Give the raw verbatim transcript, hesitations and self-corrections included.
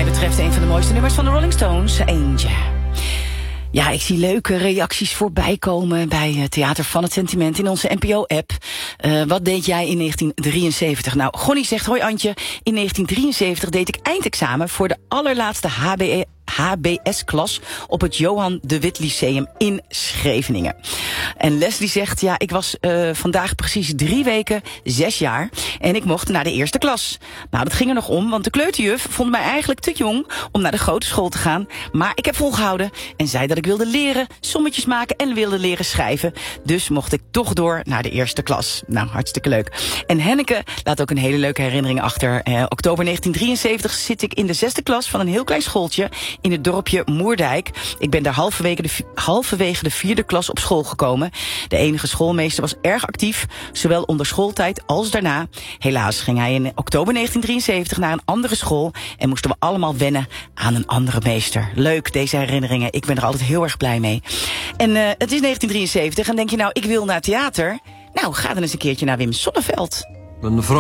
betreft een van de mooiste nummers van de Rolling Stones, Eentje. Ja, ik zie leuke reacties voorbij komen bij Theater van het Sentiment in onze N P O-app. Uh, wat deed jij in negentien drieënzeventig? Nou, Gonnie zegt, hoi Antje, in negentien drieënzeventig deed ik eindexamen voor de allerlaatste H B E H B S-klas op het Johan de Wit Lyceum in Scheveningen. En Leslie zegt, ja, ik was uh, vandaag precies drie weken, zes jaar, en ik mocht naar de eerste klas. Nou, dat ging er nog om, want de kleuterjuf vond mij eigenlijk te jong om naar de grote school te gaan. Maar ik heb volgehouden en zei dat ik wilde leren, sommetjes maken en wilde leren schrijven. Dus mocht ik toch door naar de eerste klas. Nou, hartstikke leuk. En Henneke laat ook een hele leuke herinnering achter. Eh, oktober negentien drieënzeventig zit ik in de zesde klas van een heel klein schooltje in het dorpje Moerdijk. Ik ben daar halverwege de, halverwege de vierde klas op school gekomen. De enige schoolmeester was erg actief, zowel onder schooltijd als daarna. Helaas ging hij in oktober negentien drieënzeventig naar een andere school en moesten we allemaal wennen aan een andere meester. Leuk, deze herinneringen. Ik ben er altijd heel erg blij mee. En uh, het is negentien drieënzeventig en denk je nou, ik wil naar theater? Nou, ga dan eens een keertje naar Wim Sonneveld. Een